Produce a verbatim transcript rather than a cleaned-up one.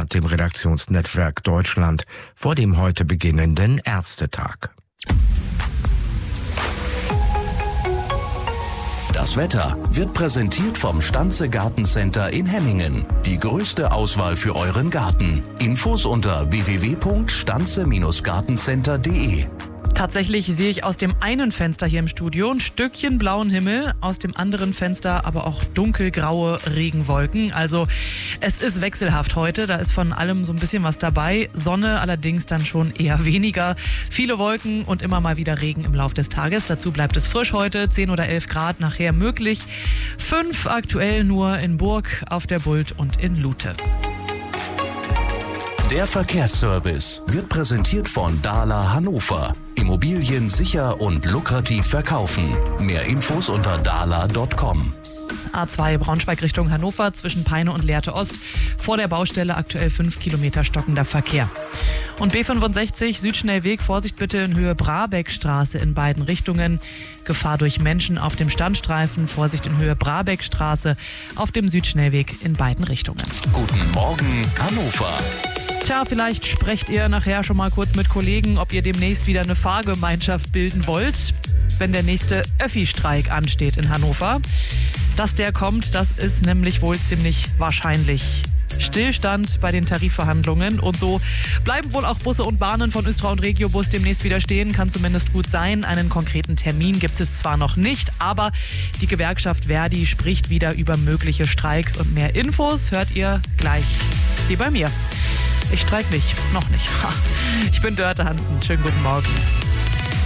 Konzert im Redaktionsnetzwerk Deutschland vor dem heute beginnenden Ärztetag. Das Wetter wird präsentiert vom Stanze Gartencenter in Hemmingen. Die größte Auswahl für euren Garten. Infos unter w w w punkt stanze gartencenter punkt de. Tatsächlich sehe ich aus dem einen Fenster hier im Studio ein Stückchen blauen Himmel, aus dem anderen Fenster aber auch dunkelgraue Regenwolken. Also es ist wechselhaft heute, da ist von allem so ein bisschen was dabei. Sonne allerdings dann schon eher weniger. Viele Wolken und immer mal wieder Regen im Laufe des Tages. Dazu bleibt es frisch heute, zehn oder elf Grad nachher möglich. fünf aktuell nur in Burg, auf der Bult und in Lute. Der Verkehrsservice wird präsentiert von Dahler Hannover. Immobilien sicher und lukrativ verkaufen. Mehr Infos unter dahler punkt com. A zwei Braunschweig Richtung Hannover zwischen Peine und Lehrte Ost. Vor der Baustelle aktuell fünf Kilometer stockender Verkehr. Und B fünfundsechzig Südschnellweg, Vorsicht bitte in Höhe Brabeckstraße in beiden Richtungen. Gefahr durch Menschen auf dem Standstreifen, Vorsicht in Höhe Brabeckstraße auf dem Südschnellweg in beiden Richtungen. Guten Morgen Hannover. Tja, vielleicht sprecht ihr nachher schon mal kurz mit Kollegen, ob ihr demnächst wieder eine Fahrgemeinschaft bilden wollt, wenn der nächste Öffi-Streik ansteht in Hannover. Dass der kommt, das ist nämlich wohl ziemlich wahrscheinlich. Stillstand bei den Tarifverhandlungen und so bleiben wohl auch Busse und Bahnen von Östra und Regiobus demnächst wieder stehen, kann zumindest gut sein. Einen konkreten Termin gibt es zwar noch nicht, aber die Gewerkschaft Verdi spricht wieder über mögliche Streiks und mehr Infos hört ihr gleich hier bei mir. Ich streik nicht, noch nicht. Ich bin Dörte Hansen, schönen guten Morgen.